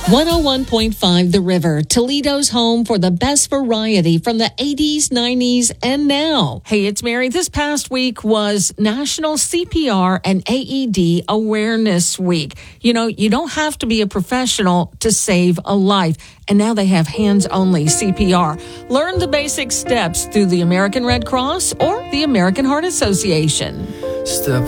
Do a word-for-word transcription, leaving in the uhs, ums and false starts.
one oh one point five The River, Toledo's home for the best variety from the eighties, nineties, and now. Hey, it's Mary. This past week was National C P R and A E D Awareness Week. You know, you don't have to be a professional to save a life. And now they have hands-only C P R. Learn the basic steps through the American Red Cross or the American Heart Association. Step